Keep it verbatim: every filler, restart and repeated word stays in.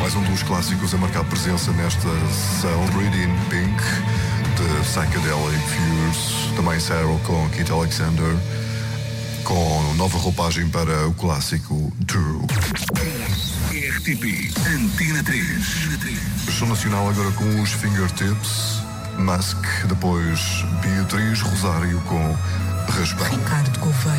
mais um dos clássicos a marcar presença nesta sessão, Breathing Pink, de Psychedelic Fuse, também Sarah com Keith Alexander, com nova roupagem para o clássico True. R T P Antena três. Show nacional agora com os Fingertips, Musk, depois Beatriz Rosário com Respeito. Ricardo Gouveia.